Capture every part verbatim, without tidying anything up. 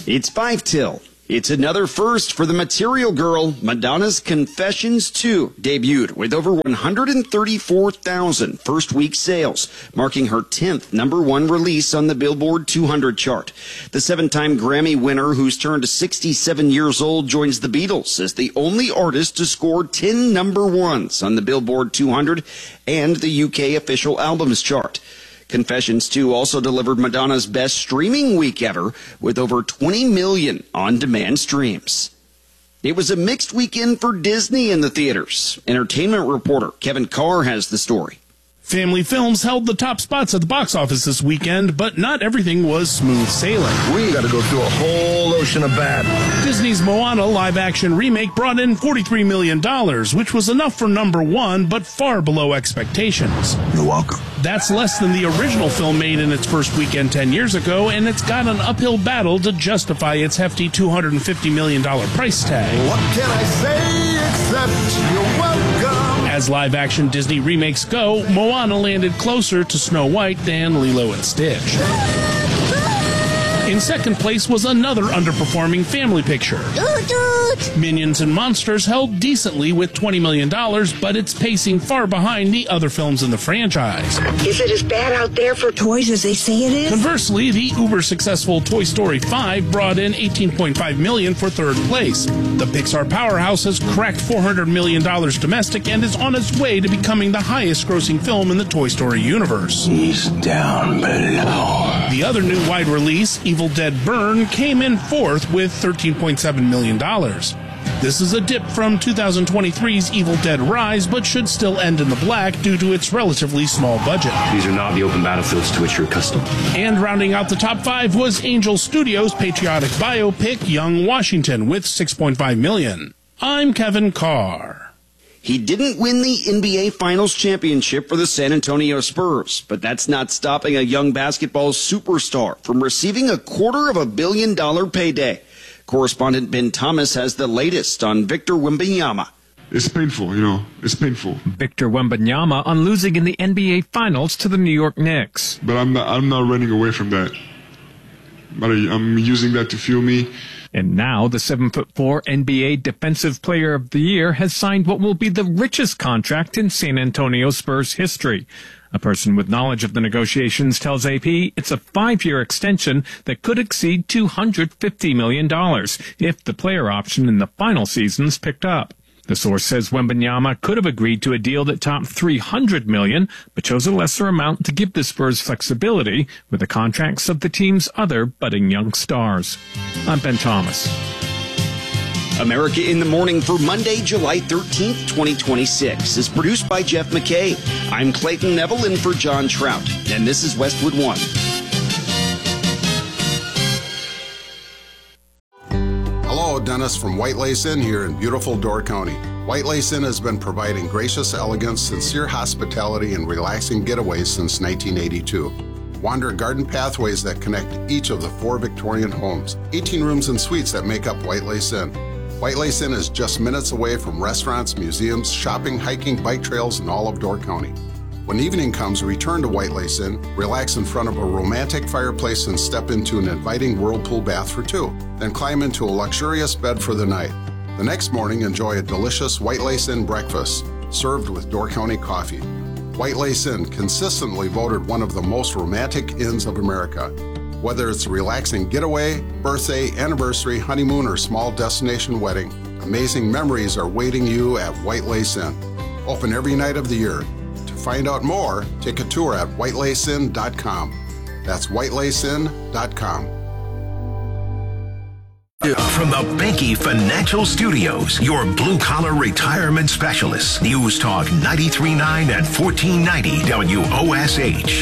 It's five till. It's another first for the Material Girl. Madonna's Confessions two debuted with over one hundred thirty-four thousand first week sales, marking her tenth number one release on the Billboard two hundred chart. The seven-time Grammy winner, who's turned sixty-seven years old, joins the Beatles as the only artist to score ten number ones on the Billboard two hundred and the U K official albums chart. Confessions two also delivered Madonna's best streaming week ever with over twenty million on-demand streams. It was a mixed weekend for Disney in the theaters. Entertainment reporter Kevin Carr has the story. Family films held the top spots at the box office this weekend, but not everything was smooth sailing. We got to go through a whole ocean of bad. Disney's Moana live-action remake brought in forty-three million dollars, which was enough for number one, but far below expectations. You're welcome. That's less than the original film made in its first weekend ten years ago, and it's got an uphill battle to justify its hefty two hundred fifty million dollars price tag. What can I say except you're welcome? As live-action Disney remakes go, Moana landed closer to Snow White than Lilo and Stitch. In second place was another underperforming family picture. Minions and Monsters held decently with twenty million dollars, but it's pacing far behind the other films in the franchise. Is it as bad out there for toys as they say it is? Conversely, the uber-successful Toy Story five brought in eighteen point five million dollars for third place. The Pixar powerhouse has cracked four hundred million dollars domestic and is on its way to becoming the highest-grossing film in the Toy Story universe. He's down below. The other new wide release, Evil Dead Burn, came in fourth with thirteen point seven million dollars. This is a dip from two thousand twenty-three's Evil Dead Rise, but should still end in the black due to its relatively small budget. These are not the open battlefields to which you're accustomed. And rounding out the top five was Angel Studios' patriotic biopic, Young Washington, with six point five million dollars. I'm Kevin Carr. He didn't win the N B A Finals championship for the San Antonio Spurs, but that's not stopping a young basketball superstar from receiving a quarter of a billion dollar payday. Correspondent Ben Thomas has the latest on Victor Wembanyama. It's painful, you know, it's painful. Victor Wembanyama on losing in the N B A Finals to the New York Knicks. But I'm not, I'm not running away from that. But I'm using that to fuel me. And now the seven foot four N B A Defensive Player of the Year has signed what will be the richest contract in San Antonio Spurs history. A person with knowledge of the negotiations tells A P it's a five-year extension that could exceed two hundred fifty million dollars if the player option in the final season's picked up. The source says Wembanyama could have agreed to a deal that topped three hundred million dollars, but chose a lesser amount to give the Spurs flexibility with the contracts of the team's other budding young stars. I'm Ben Thomas. America in the Morning for Monday, July thirteenth, twenty twenty-six is produced by Jeff McKay. I'm Clayton Neville in for John Trout, and this is Westwood One. Hello, Dennis from White Lace Inn here in beautiful Door County. White Lace Inn has been providing gracious elegance, sincere hospitality, and relaxing getaways since nineteen eighty-two. Wander garden pathways that connect each of the four Victorian homes, eighteen rooms and suites that make up White Lace Inn. White Lace Inn is just minutes away from restaurants, museums, shopping, hiking, bike trails, and all of Door County. When evening comes, return to White Lace Inn, relax in front of a romantic fireplace, and step into an inviting whirlpool bath for two. Then climb into a luxurious bed for the night. The next morning, enjoy a delicious White Lace Inn breakfast, served with Door County coffee. White Lace Inn, consistently voted one of the most romantic inns of America. Whether it's a relaxing getaway, birthday, anniversary, honeymoon, or small destination wedding, amazing memories are waiting you at White Lace Inn. Open every night of the year. To find out more, take a tour at white lace inn dot com. That's white lace inn dot com. From the Banky Financial Studios, your blue-collar retirement specialists. News Talk ninety-three point nine and fourteen ninety W O S H.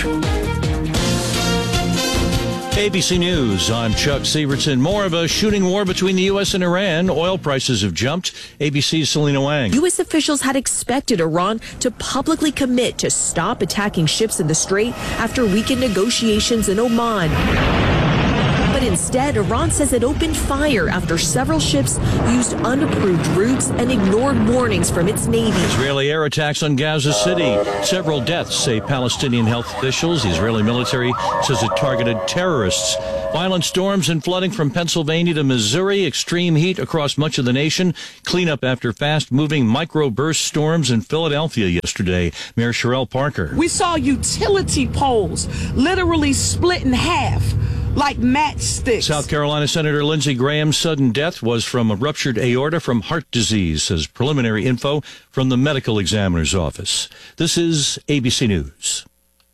A B C News, I'm Chuck Severson. More of a shooting war between the U S and Iran. Oil prices have jumped. A B C's Selena Wang. U S officials had expected Iran to publicly commit to stop attacking ships in the Strait after weekend negotiations in Oman. But instead, Instead, Iran says it opened fire after several ships used unapproved routes and ignored warnings from its navy. Israeli air attacks on Gaza City. Several deaths, say Palestinian health officials. The Israeli military says it targeted terrorists. Violent storms and flooding from Pennsylvania to Missouri. Extreme heat across much of the nation. Cleanup after fast-moving microburst storms in Philadelphia yesterday. Mayor Sherelle Parker. We saw utility poles literally split in half like matchsticks. South Carolina Senator Lindsey Graham's sudden death was from a ruptured aorta from heart disease, says preliminary info from the medical examiner's office. This is A B C News.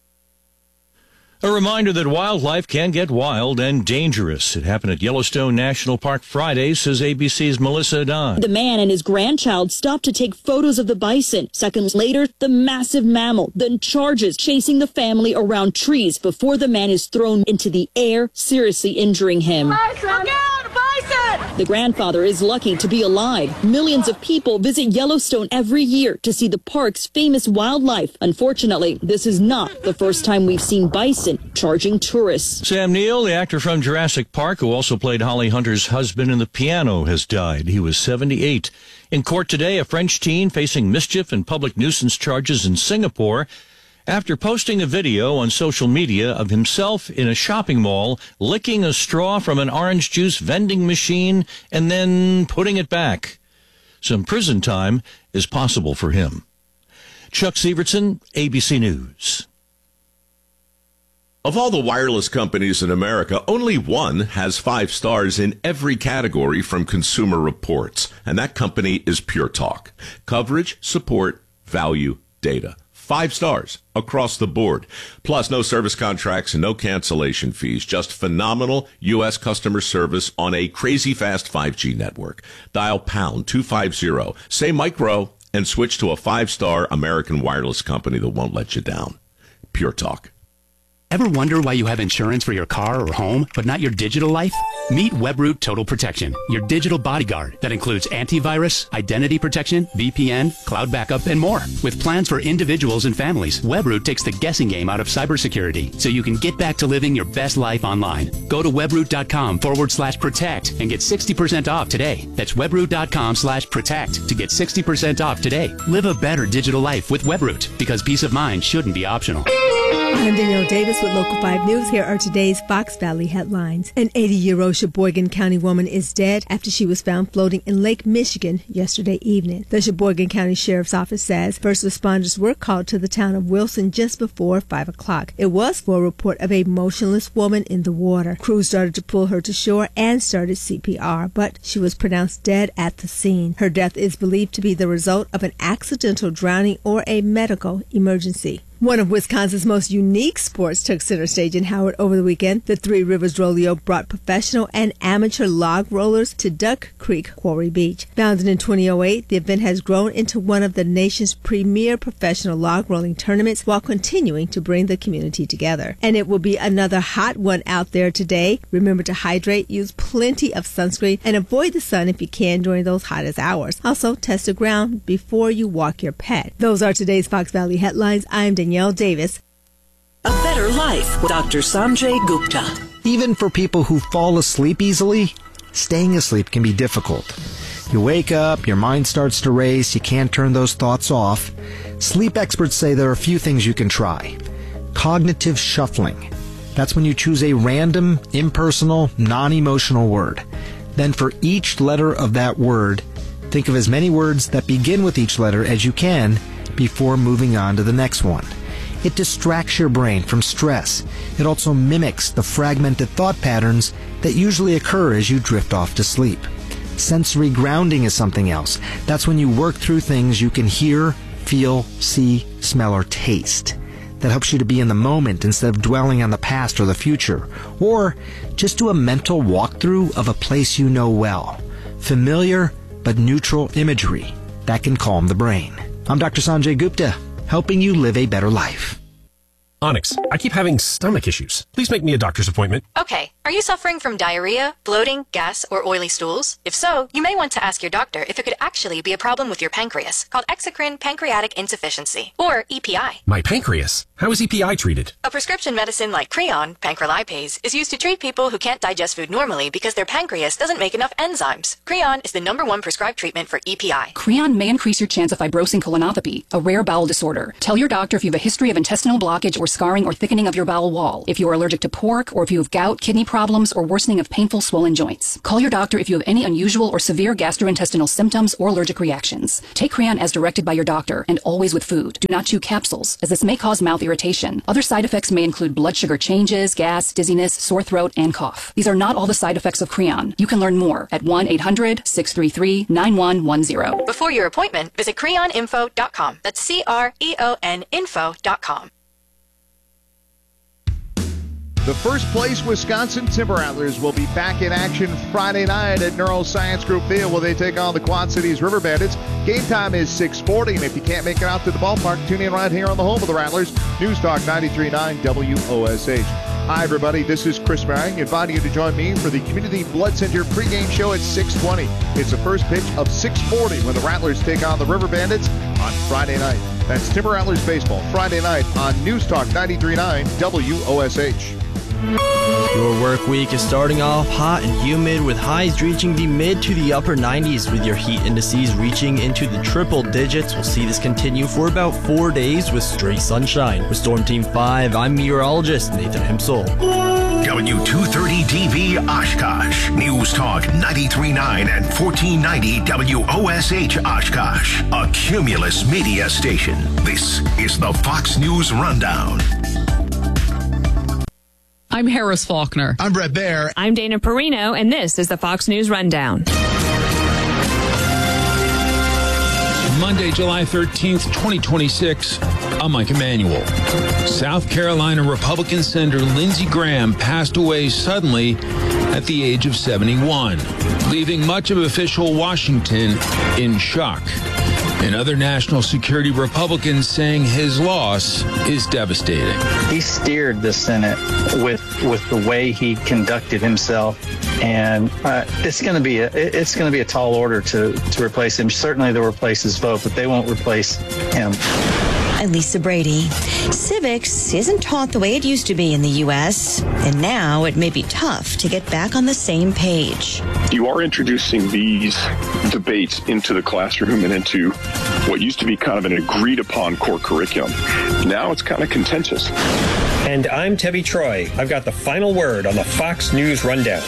A reminder that wildlife can get wild and dangerous. It happened at Yellowstone National Park Friday, says A B C's Melissa Adon. The man and his grandchild stopped to take photos of the bison. Seconds later, the massive mammal then charges, chasing the family around trees before the man is thrown into the air, seriously injuring him. Bison! Bison! The grandfather is lucky to be alive. Millions of people visit Yellowstone every year to see the park's famous wildlife. Unfortunately, this is not the first time we've seen bison charging tourists. Sam Neill, the actor from Jurassic Park, who also played Holly Hunter's husband in The Piano, has died. He was seventy-eight. In court today, a French teen facing mischief and public nuisance charges in Singapore after posting a video on social media of himself in a shopping mall licking a straw from an orange juice vending machine and then putting it back. Some prison time is possible for him. Chuck Sievertson, A B C News. Of all the wireless companies in America, only one has five stars in every category from Consumer Reports, and that company is Pure Talk. Coverage, support, value, data. Five stars across the board. Plus, no service contracts and no cancellation fees. Just phenomenal U S customer service on a crazy fast five G network. Dial pound two fifty, say micro, and switch to a five-star American wireless company that won't let you down. Pure Talk. Ever wonder why you have insurance for your car or home, but not your digital life? Meet Webroot Total Protection, your digital bodyguard that includes antivirus, identity protection, V P N, cloud backup, and more. With plans for individuals and families, Webroot takes the guessing game out of cybersecurity so you can get back to living your best life online. Go to webroot.com forward slash protect and get sixty percent off today. That's webroot.com slash protect to get sixty percent off today. Live a better digital life with Webroot, because peace of mind shouldn't be optional. I'm Danielle Davis with Local five News. Here are today's Fox Valley headlines. An eighty-year-old Sheboygan County woman is dead after she was found floating in Lake Michigan yesterday evening. The Sheboygan County Sheriff's Office says first responders were called to the town of Wilson just before five o'clock. It was for a report of a motionless woman in the water. Crews started to pull her to shore and started C P R, but she was pronounced dead at the scene. Her death is believed to be the result of an accidental drowning or a medical emergency. One of Wisconsin's most unique sports took center stage in Howard over the weekend. The Three Rivers Rodeo brought professional and amateur log rollers to Duck Creek Quarry Beach. Founded in two thousand eight, the event has grown into one of the nation's premier professional log rolling tournaments while continuing to bring the community together. And it will be another hot one out there today. Remember to hydrate, use plenty of sunscreen, and avoid the sun if you can during those hottest hours. Also, test the ground before you walk your pet. Those are today's Fox Valley headlines. I'm Danielle Danielle Davis. A Better Life with Doctor Sanjay Gupta. Even for people who fall asleep easily, staying asleep can be difficult. You wake up, your mind starts to race, you can't turn those thoughts off. Sleep experts say there are a few things you can try. Cognitive shuffling. That's when you choose a random, impersonal, non-emotional word. Then for each letter of that word, think of as many words that begin with each letter as you can before moving on to the next one. It distracts your brain from stress. It also mimics the fragmented thought patterns that usually occur as you drift off to sleep. Sensory grounding is something else. That's when you work through things you can hear, feel, see, smell, or taste. That helps you to be in the moment instead of dwelling on the past or the future. Or just do a mental walkthrough of a place you know well. Familiar but neutral imagery. That can calm the brain. I'm Doctor Sanjay Gupta, helping you live a better life. Onyx, I keep having stomach issues. Please make me a doctor's appointment. Okay, Are you suffering from diarrhea, bloating, gas, or oily stools? If so, you may want to ask your doctor if it could actually be a problem with your pancreas, called exocrine pancreatic insufficiency, or E P I. My pancreas? How is E P I treated? A prescription medicine like Creon, pancrelipase, is used to treat people who can't digest food normally because their pancreas doesn't make enough enzymes. Creon is the number one prescribed treatment for E P I. Creon may increase your chance of fibrosing colonopathy, a rare bowel disorder. Tell your doctor if you have a history of intestinal blockage or scarring or thickening of your bowel wall, if you are allergic to pork, or if you have gout, kidney problems, or worsening of painful swollen joints. Call your doctor if you have any unusual or severe gastrointestinal symptoms or allergic reactions. Take Creon as directed by your doctor, and always with food. Do not chew capsules, as this may cause mouth irritation. Other side effects may include blood sugar changes, gas, dizziness, sore throat, and cough. These are not all the side effects of Creon. You can learn more at one eight hundred, six three three, nine one one zero. Before your appointment, visit creon info dot com. That's C R E O N info dot com. The first place Wisconsin Timber Rattlers will be back in action Friday night at Neuroscience Group Field where they take on the Quad Cities River Bandits. Game time is six forty, and if you can't make it out to the ballpark, tune in right here on the home of the Rattlers, News Talk ninety-three point nine W O S H. Hi, everybody. This is Chris Marion, inviting you to join me for the Community Blood Center pregame show at six twenty. It's the first pitch of six forty when the Rattlers take on the River Bandits on Friday night. That's Timber Rattlers Baseball, Friday night on News Talk ninety-three point nine W O S H. Your work week is starting off hot and humid with highs reaching the mid to the upper nineties with your heat indices reaching into the triple digits. We'll see this continue for about four days with straight sunshine. With Storm Team five, I'm meteorologist Nathan Himsel. W two thirty D B Oshkosh. News Talk ninety-three point nine and fourteen ninety W O S H Oshkosh. A Cumulus media station. This is the Fox News Rundown. I'm Harris Faulkner. I'm Brett Baer. I'm Dana Perino, and this is the Fox News Rundown. Monday, July thirteenth, twenty twenty-six. I'm Mike Emanuel. South Carolina Republican Senator Lindsey Graham passed away suddenly at the age of seventy-one, leaving much of official Washington in shock. And other national security Republicans saying his loss is devastating. He steered the Senate with with the way he conducted himself, and uh, it's going to be a it's going to be a tall order to to replace him. Certainly, they'll replace his vote, but they won't replace him. I'm Lisa Brady. Civics isn't taught the way it used to be in the U S, and now it may be tough to get back on the same page. You are introducing these debates into the classroom and into what used to be kind of an agreed upon core curriculum. Now it's kind of contentious. And I'm Tebby Troy. I've got the final word on the Fox News Rundown.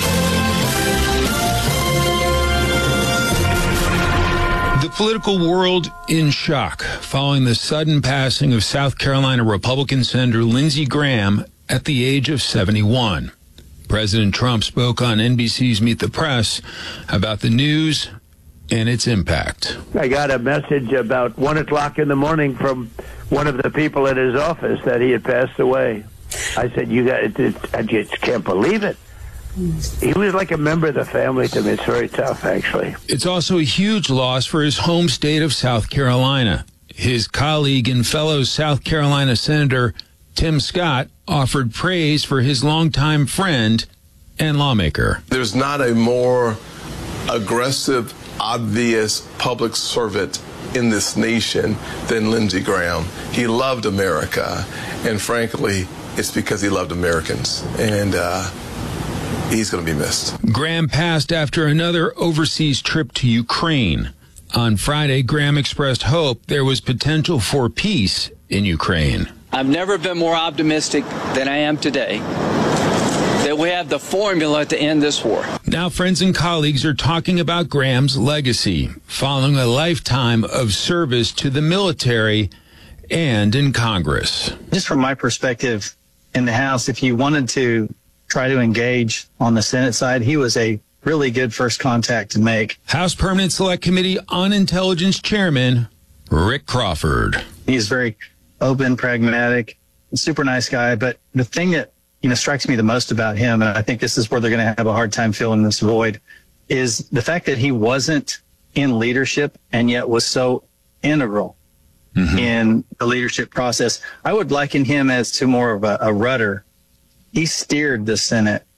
The political world in shock following the sudden passing of South Carolina Republican Senator Lindsey Graham at the age of seventy-one. President Trump spoke on N B C's Meet the Press about the news and its impact. I got a message about one o'clock in the morning from one of the people at his office that he had passed away. I said, "You got it, it, I just can't believe it." He was like a member of the family to me. It's very tough, actually. It's also a huge loss for his home state of South Carolina. His colleague and fellow South Carolina Senator Tim Scott offered praise for his longtime friend and lawmaker. There's not a more aggressive, obvious public servant in this nation than Lindsey Graham. He loved America, and frankly, it's because he loved Americans. And, uh, he's going to be missed. Graham passed after another overseas trip to Ukraine. On Friday, Graham expressed hope there was potential for peace in Ukraine. I've never been more optimistic than I am today that we have the formula to end this war. Now friends and colleagues are talking about Graham's legacy, following a lifetime of service to the military and in Congress. Just from my perspective in the House, if you wanted to try to engage on the Senate side, he was a really good first contact to make. House Permanent Select Committee on Intelligence Chairman Rick Crawford. He's very open, pragmatic, super nice guy. But the thing that, you know, strikes me the most about him, and I think this is where they're going to have a hard time filling this void, is the fact that he wasn't in leadership and yet was so integral mm-hmm. in the leadership process. I would liken him as to more of a, a rudder. He steered the Senate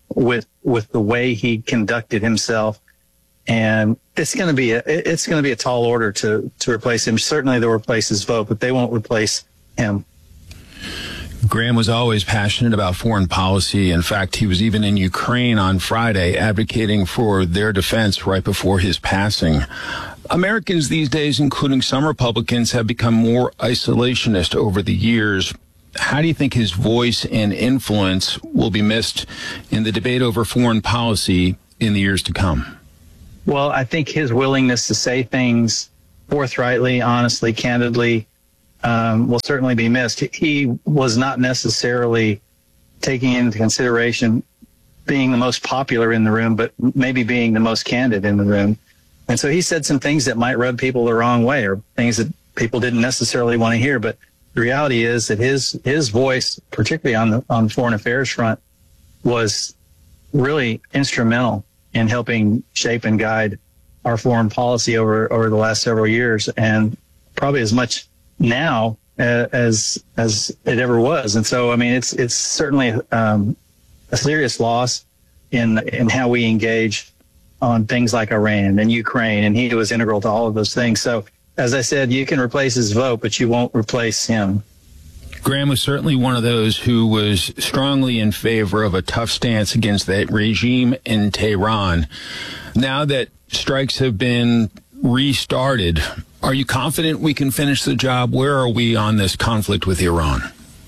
with with the way he conducted himself. And it's going to be a, it's going to be a tall order to, to replace him. Certainly they'll replace his vote, but they won't replace him. Graham was always passionate about foreign policy. In fact, he was even in Ukraine on Friday advocating for their defense right before his passing. Americans these days, including some Republicans, have become more isolationist over the years. How do you think his voice and influence will be missed in the debate over foreign policy in the years to come? Well, I think his willingness to say things forthrightly, honestly, candidly, um, will certainly be missed. He was not necessarily taking into consideration being the most popular in the room, but maybe being the most candid in the room. And so he said some things that might rub people the wrong way, or things that people didn't necessarily want to hear. But the reality is that his his voice, particularly on the on the foreign affairs front, was really instrumental in helping shape and guide our foreign policy over, over the last several years, and probably as much now uh, as as it ever was. And so, I mean, it's it's certainly um, a serious loss in in how we engage on things like Iran and Ukraine, and he was integral to all of those things. So, as I said, you can replace his vote, but you won't replace him. Graham was certainly one of those who was strongly in favor of a tough stance against that regime in Tehran. Now that strikes have been restarted, are you confident we can finish the job? Where are we on this conflict with Iran?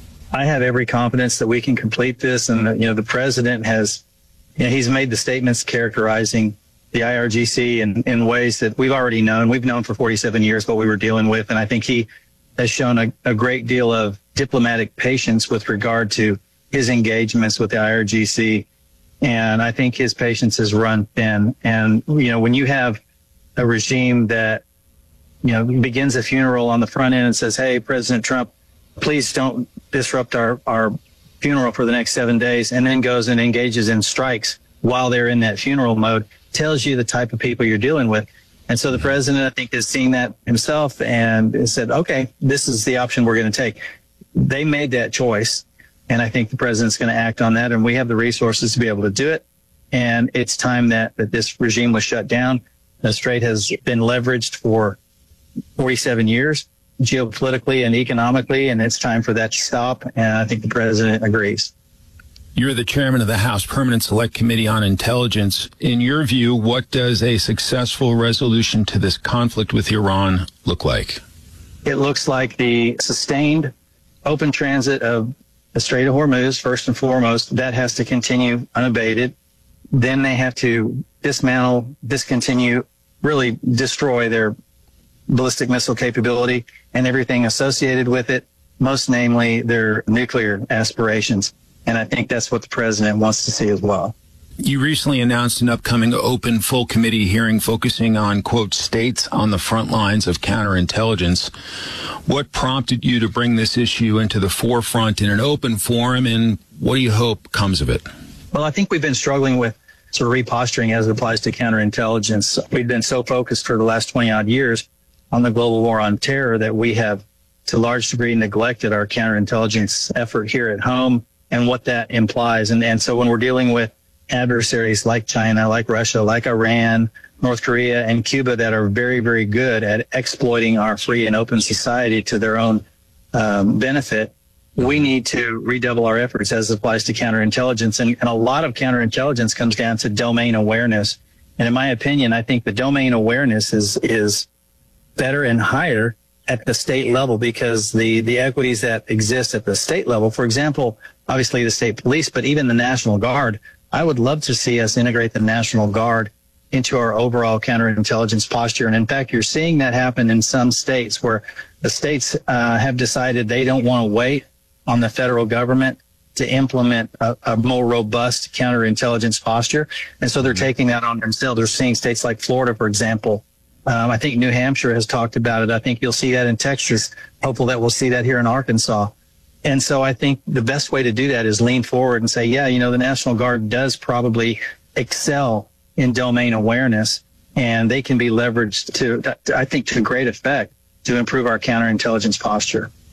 I have every confidence that we can complete this. And, you know, the president has, you know, he's made the statements characterizing the I R G C in, in ways that we've already known. We've known for forty-seven years what we were dealing with. And I think he has shown a, a great deal of diplomatic patience with regard to his engagements with the I R G C. And I think his patience has run thin. And, you know, when you have a regime that, you know, begins a funeral on the front end and says, hey, President Trump, please don't disrupt our, our funeral for the next seven days, and then goes and engages in strikes while they're in that funeral mode, tells you the type of people you're dealing with. And so the president, I think, is seeing that himself and has said, okay, this is the option we're going to take. They made that choice, and I think the president's going to act on that, and we have the resources to be able to do it. And it's time that, that this regime was shut down. The Strait has been leveraged for forty-seven years, geopolitically and economically, and it's time for that to stop, and I think the president agrees. You're the chairman of the House Permanent Select Committee on Intelligence. In your view, what does a successful resolution to this conflict with Iran look like? It looks like the sustained open transit of the Strait of Hormuz, first and foremost. That has to continue unabated. Then they have to dismantle, discontinue, really destroy their ballistic missile capability and everything associated with it, most namely their nuclear aspirations. And I think that's what the president wants to see as well. You recently announced an upcoming open full committee hearing focusing on, quote, states on the front lines of counterintelligence. What prompted you to bring this issue into the forefront in an open forum, and what do you hope comes of it? Well, I think we've been struggling with sort of reposturing as it applies to counterintelligence. We've been so focused for the last twenty odd years on the global war on terror that we have to a large degree neglected our counterintelligence effort here at home and what that implies. And, and so when we're dealing with adversaries like China, like Russia, like Iran, North Korea, and Cuba that are very, very good at exploiting our free and open society to their own um, benefit, we need to redouble our efforts as it applies to counterintelligence. And, and a lot of counterintelligence comes down to domain awareness. And in my opinion, I think the domain awareness is is better and higher at the state level, because the, the equities that exist at the state level, for example, obviously the state police, but even the National Guard, I would love to see us integrate the National Guard into our overall counterintelligence posture. And in fact, you're seeing that happen in some states where the states uh, have decided they don't want to wait on the federal government to implement a, a more robust counterintelligence posture. And so they're taking that on themselves. They're seeing states like Florida, for example. Um, I think New Hampshire has talked about it. I think you'll see that in Texas. Hopeful that we'll see that here in Arkansas. And so I think the best way to do that is lean forward and say, yeah, you know, the National Guard does probably excel in domain awareness, and they can be leveraged to, I think, to great effect to improve our counterintelligence posture.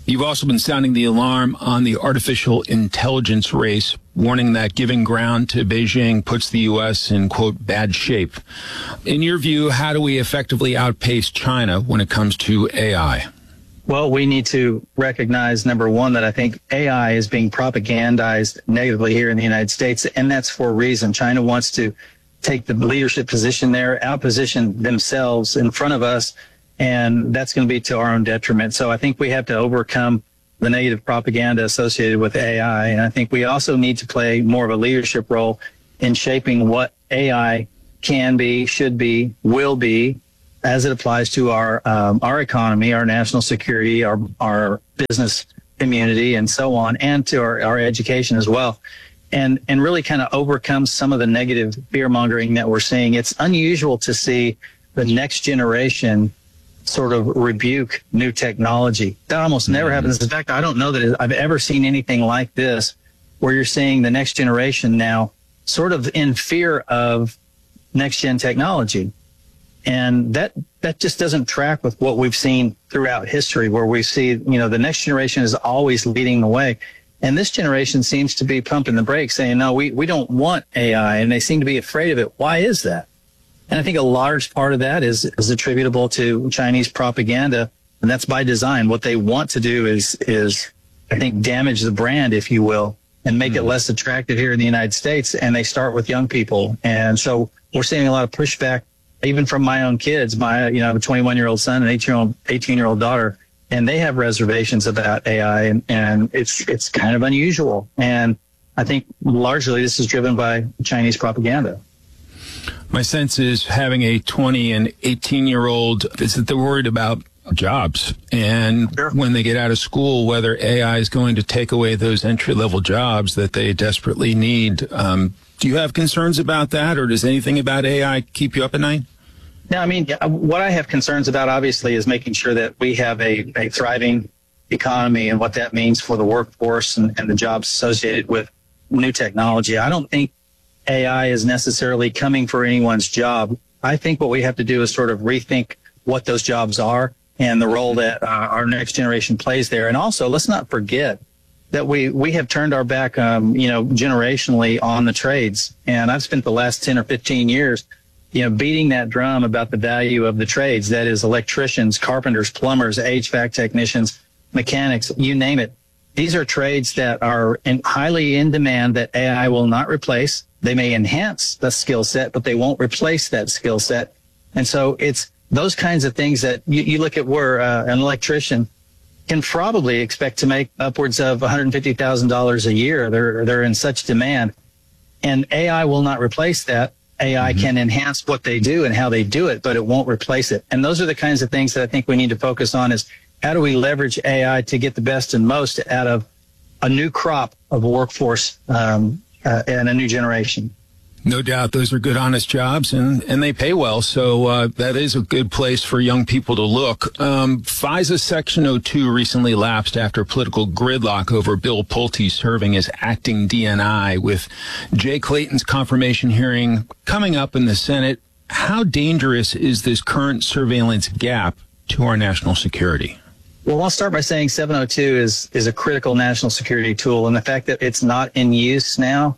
You've also been sounding the alarm on the artificial intelligence race, warning that giving ground to Beijing puts the U S in, quote, bad shape. In your view, how do we effectively outpace China when it comes to A I? Well, we need to recognize, number one, that I think A I is being propagandized negatively here in the United States, and that's for a reason. China wants to take the leadership position there, outposition themselves in front of us, and that's going to be to our own detriment. So I think we have to overcome the negative propaganda associated with A I. And I think we also need to play more of a leadership role in shaping what A I can be, should be, will be, as it applies to our um, our economy, our national security, our our business community, and so on, and to our, our education as well. And and really kind of overcome some of the negative fear-mongering that we're seeing. It's unusual to see the next generation sort of rebuke new technology. That almost never happens. In fact, I don't know that I've ever seen anything like this, where you're seeing the next generation now sort of in fear of next-gen technology. And that that just doesn't track with what we've seen throughout history, where we see, you know, the next generation is always leading the way. And this generation seems to be pumping the brakes, saying, no, we, we don't want A I, and they seem to be afraid of it. Why is that? And I think a large part of that is, is attributable to Chinese propaganda, and that's by design. What they want to do is, is I think, damage the brand, if you will, and make mm-hmm. it less attractive here in the United States, and they start with young people. And so we're seeing a lot of pushback, even from my own kids. My, you know, I have a twenty-one-year-old son and eighteen-year-old, eighteen-year-old daughter, and they have reservations about A I, and, and it's it's kind of unusual. And I think largely this is driven by Chinese propaganda. My sense is, having a twenty and eighteen-year-old, is that they're worried about jobs. And sure. when they get out of school, whether A I is going to take away those entry-level jobs that they desperately need. Um, do you have concerns about that, or does anything about A I keep you up at night? No, I mean, what I have concerns about, obviously, is making sure that we have a, a thriving economy and what that means for the workforce and, and the jobs associated with new technology. I don't think A I is necessarily coming for anyone's job. I think what we have to do is sort of rethink what those jobs are and the role that uh, our next generation plays there. And also, let's not forget that we, we have turned our back, um, you know, generationally on the trades. And I've spent the last ten or fifteen years, you know, beating that drum about the value of the trades. That is electricians, carpenters, plumbers, H V A C technicians, mechanics, you name it. These are trades that are in, highly in demand, that A I will not replace. They may enhance the skill set, but they won't replace that skill set. And so it's those kinds of things that you, you look at where uh, an electrician can probably expect to make upwards of one hundred fifty thousand dollars a year. They're, they're in such demand. And A I will not replace that. A I mm-hmm. can enhance what they do and how they do it, but it won't replace it. And those are the kinds of things that I think we need to focus on, is how do we leverage A I to get the best and most out of a new crop of workforce um, uh, and a new generation. No doubt those are good, honest jobs, and, and they pay well, so uh, that is a good place for young people to look. Um, FISA Section oh two recently lapsed after political gridlock over Bill Pulte serving as acting D N I, with Jay Clayton's confirmation hearing coming up in the Senate. How dangerous is this current surveillance gap to our national security? Well, I'll start by saying seven oh two is, is a critical national security tool, and the fact that it's not in use now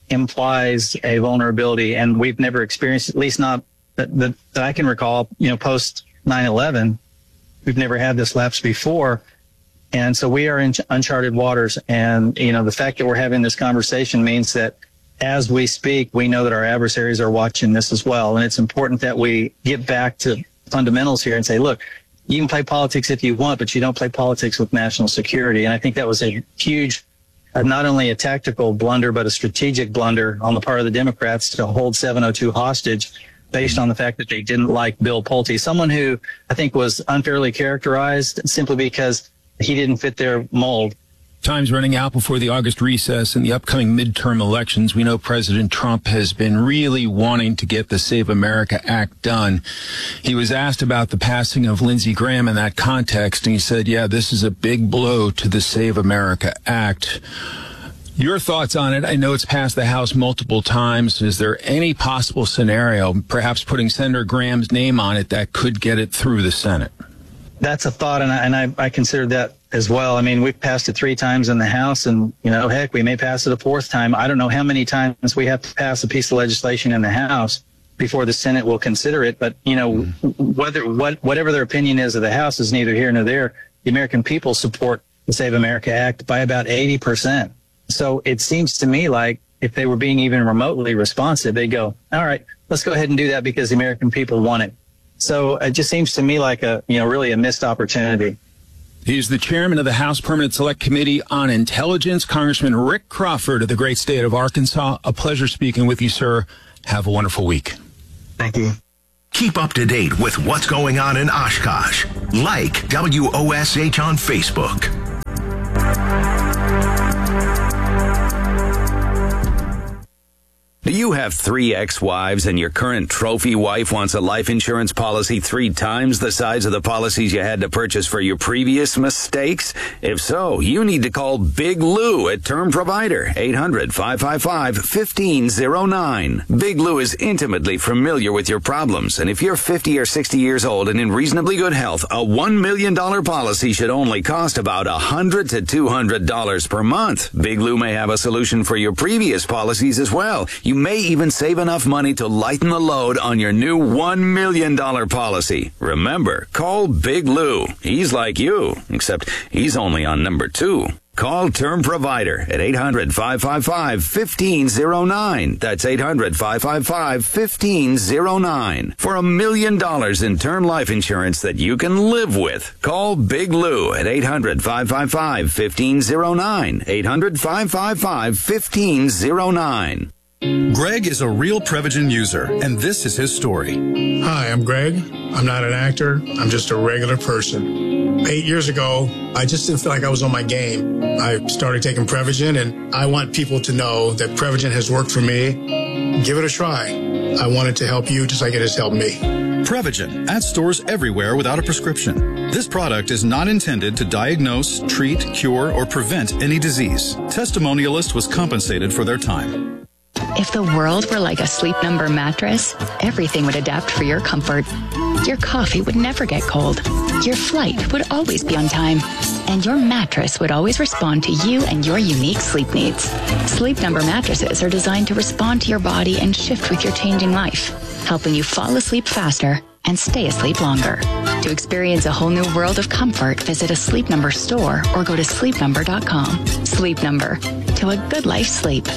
implies a vulnerability, and we've never experienced, at least not that, that, that I can recall, you know, post nine eleven, we've never had this lapse before. And so we are in uncharted waters. And, you know, the fact that we're having this conversation means that as we speak, we know that our adversaries are watching this as well. And it's important that we get back to fundamentals here and say, look, you can play politics if you want, but you don't play politics with national security. And I think that was a huge, uh, not only a tactical blunder, but a strategic blunder on the part of the Democrats to hold seven oh two hostage based on the fact that they didn't like Bill Pulte, someone who I think was unfairly characterized simply because he didn't fit their mold. Time's running out before the August recess and the upcoming midterm elections. We know President Trump has been really wanting to get the Save America Act done. He was asked about the passing of Lindsey Graham in that context, and he said, yeah, this is a big blow to the Save America Act. Your thoughts on it? I know it's passed the House multiple times. Is there any possible scenario, perhaps putting Senator Graham's name on it, that could get it through the Senate? that's a thought, and I, and I, I considered that as well. I mean, we've passed it three times in the House, and, you know, heck, we may pass it a fourth time. I don't know how many times we have to pass a piece of legislation in the House before the Senate will consider it. But, you know, whether what whatever their opinion is of the House is neither here nor there. The American people support the Save America Act by about eighty percent. So it seems to me like if they were being even remotely responsive, they'd go, all right, let's go ahead and do that because the American people want it. So it just seems to me like a, you know, really a missed opportunity. He's the chairman of the House Permanent Select Committee on Intelligence, Congressman Rick Crawford of the great state of Arkansas. A pleasure speaking with you, sir. Have a wonderful week. Thank you. Keep up to date with what's going on in Oshkosh. Like W O S H on Facebook. Do you have three ex-wives and your current trophy wife wants a life insurance policy three times the size of the policies you had to purchase for your previous mistakes? If so, you need to call Big Lou at Term Provider, eight hundred, five five five, one five zero nine. Big Lou is intimately familiar with your problems, and if you're fifty or sixty years old and in reasonably good health, a one million dollars policy should only cost about one hundred to two hundred dollars per month. Big Lou may have a solution for your previous policies as well. You may even save enough money to lighten the load on your new one million dollars policy. Remember, call Big Lou. He's like you, except he's only on number two. Call Term Provider at eight hundred, five five five, one five zero nine. That's eight hundred, five five five, one five zero nine. For a million dollars in term life insurance that you can live with. Call Big Lou at eight hundred, five five five, one five zero nine. eight hundred, five five five, one five zero nine. Greg is a real Prevagen user, and this is his story. Hi, I'm Greg. I'm not an actor. I'm just a regular person. Eight years ago, I just didn't feel like I was on my game. I started taking Prevagen, and I want people to know that Prevagen has worked for me. Give it a try. I want it to help you just like it has helped me. Prevagen, at stores everywhere without a prescription. This product is not intended to diagnose, treat, cure, or prevent any disease. Testimonialist was compensated for their time. If the world were like a Sleep Number mattress, everything would adapt for your comfort. Your coffee would never get cold. Your flight would always be on time. And your mattress would always respond to you and your unique sleep needs. Sleep Number mattresses are designed to respond to your body and shift with your changing life, helping you fall asleep faster and stay asleep longer. To experience a whole new world of comfort, visit a Sleep Number store or go to sleep number dot com. Sleep Number. To a good life sleep.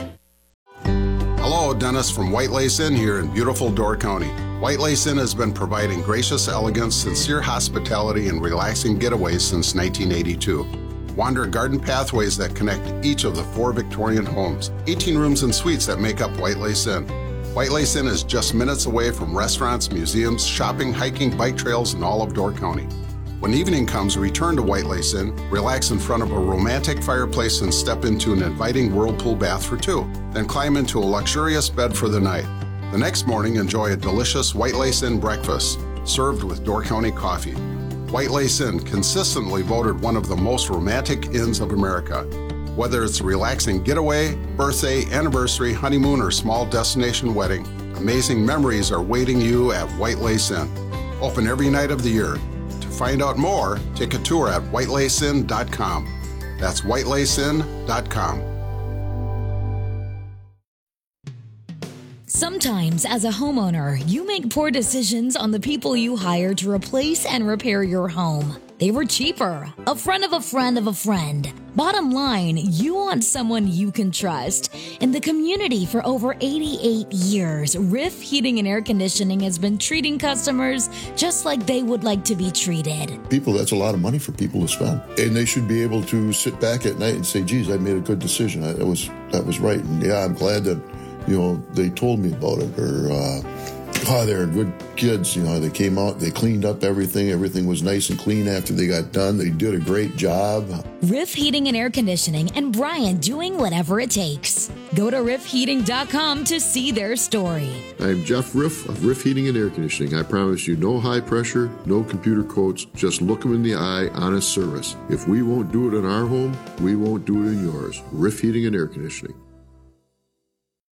Hello, Dennis from White Lace Inn here in beautiful Door County. White Lace Inn has been providing gracious elegance, sincere hospitality, and relaxing getaways since nineteen eighty-two. Wander garden pathways that connect each of the four Victorian homes, eighteen rooms and suites that make up White Lace Inn. White Lace Inn is just minutes away from restaurants, museums, shopping, hiking, bike trails, and all of Door County. When evening comes, return to White Lace Inn, relax in front of a romantic fireplace and step into an inviting whirlpool bath for two. Then climb into a luxurious bed for the night. The next morning, enjoy a delicious White Lace Inn breakfast, served with Door County coffee. White Lace Inn, consistently voted one of the most romantic inns of America. Whether it's a relaxing getaway, birthday, anniversary, honeymoon, or small destination wedding, amazing memories are waiting you at White Lace Inn. Open every night of the year. Find out more, take a tour at white lace inn dot com. That's white lace inn dot com. Sometimes, as a homeowner, you make poor decisions on the people you hire to replace and repair your home. They were cheaper, a friend of a friend of a friend. Bottom line, you want someone you can trust. In the community for over eighty-eight years, Riff Heating and Air Conditioning has been treating customers just like they would like to be treated. People, that's a lot of money for people to spend. And they should be able to sit back at night and say, geez, I made a good decision. That was, that was right. And yeah, I'm glad that, you know, they told me about it. Or, uh, oh, they're good kids. You know, they came out, they cleaned up everything. Everything was nice and clean after they got done. They did a great job. Riff Heating and Air Conditioning and Brian doing whatever it takes. Go to riff heating dot com to see their story. I'm Jeff Riff of Riff Heating and Air Conditioning. I promise you no high pressure, no computer codes, just look them in the eye, honest service. If we won't do it in our home, we won't do it in yours. Riff Heating and Air Conditioning.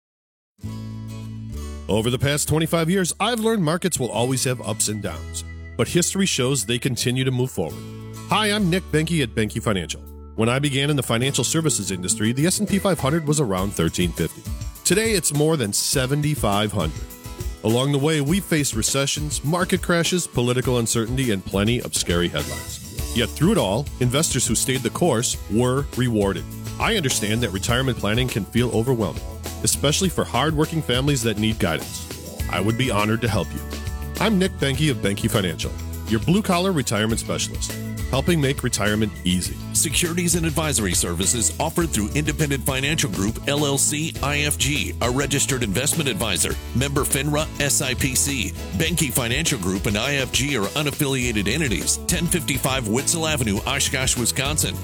Over the past twenty-five years, I've learned markets will always have ups and downs. but history shows they continue to move forward. Hi, I'm Nick Benke at Benke Financial. When I began in the financial services industry, the S and P five hundred was around thirteen fifty. Today, it's more than seventy-five hundred. Along the way, we've faced recessions, market crashes, political uncertainty, and plenty of scary headlines. Yet through it all, investors who stayed the course were rewarded. I understand that retirement planning can feel overwhelming, especially for hardworking families that need guidance. I would be honored to help you. I'm Nick Benke of Benke Financial, your blue-collar retirement specialist, helping make retirement easy. Securities and advisory services offered through Independent Financial Group, L L C, I F G, a registered investment advisor, member FINRA, S I P C. Benke Financial Group and I F G are unaffiliated entities. ten fifty-five Witzel Avenue, Oshkosh, Wisconsin.